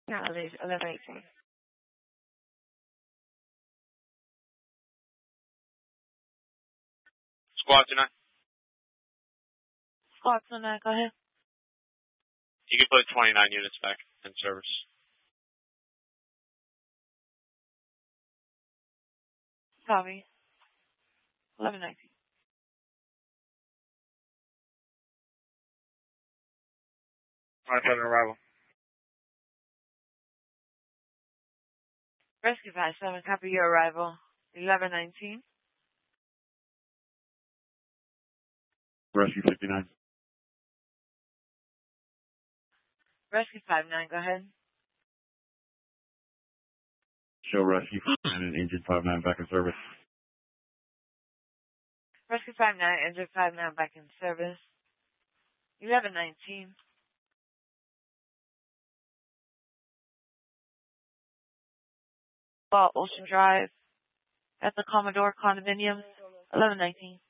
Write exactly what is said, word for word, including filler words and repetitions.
Knowledge, eleven eighteen. Squad tonight. Squad tonight, go ahead. You can put twenty-nine units back in service. Copy. eleven nineteen. Alright, seven arrival. Rescue five seven, copy your arrival. eleven nineteen. Rescue fifty-nine. Rescue five nine, go ahead. Show Rescue fifty-nine and Engine five nine back in service. Rescue five nine, Engine five nine back in service. eleven nineteen. Ball Ocean Drive at the Commodore condominium. eleven nineteen.